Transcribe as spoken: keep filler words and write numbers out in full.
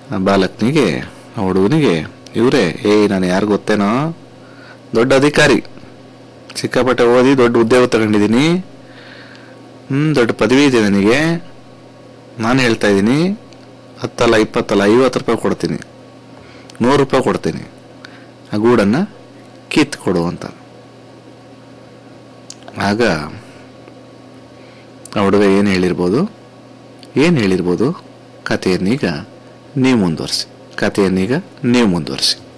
ಆ ಬಾಲಕನಿಗೆ, ಆ ಹುಡುಗನಿಗೆ, ಇವರೇ ಏಯ್ ನಾನು ಯಾರು ಗೊತ್ತೇನೋ, ದೊಡ್ಡ ಅಧಿಕಾರಿ, ಸಿಕ್ಕಾಪಟ್ಟೆ ಓದಿ ದೊಡ್ಡ ಉದ್ಯೋಗ ತಗೊಂಡಿದ್ದೀನಿ, ಹ್ಞೂ ದೊಡ್ಡ ಪದವಿ ಇದೆ ನನಗೆ, ನಾನು ಹೇಳ್ತಾ ಇದ್ದೀನಿ ಹತ್ತಲ್ಲ ಇಪ್ಪತ್ತಲ್ಲ ಐವತ್ತು ರೂಪಾಯಿ ಕೊಡ್ತೀನಿ, ನೂರು ರೂಪಾಯಿ ಕೊಡ್ತೀನಿ, ಆ ಗೂಡನ್ನು ಕಿತ್ತು ಕೊಡು ಅಂತ. ಆಗ ಆ ಹುಡುಗ ಏನು ಹೇಳಿರ್ಬೋದು ಏನು ಹೇಳಿರ್ಬೋದು ಕಥೆಯನ್ನೀಗ ನೀವು ಮುಂದುವರಿಸಿ ಕಥೆಯನ್ನೀಗ ನೀವು ಮುಂದುವರಿಸಿ